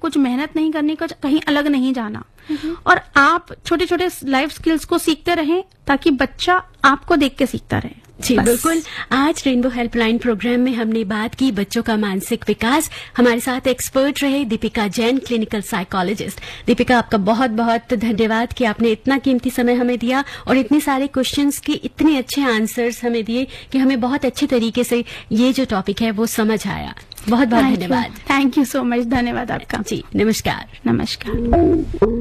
कुछ मेहनत नहीं करनी, कुछ कहीं अलग नहीं जाना, और आप छोटे छोटे लाइफ स्किल्स को सीखते रहें ताकि बच्चा आपको देख के सीखता रहे। जी बिल्कुल। आज रेनबो हेल्पलाइन प्रोग्राम में हमने बात की बच्चों का मानसिक विकास। हमारे साथ एक्सपर्ट रहे दीपिका जैन, क्लिनिकल साइकोलॉजिस्ट। दीपिका, आपका बहुत बहुत धन्यवाद कि आपने इतना कीमती समय हमें दिया और इतने सारे क्वेश्चंस के इतने अच्छे आंसर्स हमें दिए कि हमें बहुत अच्छे तरीके से ये जो टॉपिक है वो समझ आया। बहुत बहुत धन्यवाद। Thank you so much. धन्यवाद आपका। जी, नमस्कार। नमस्कार।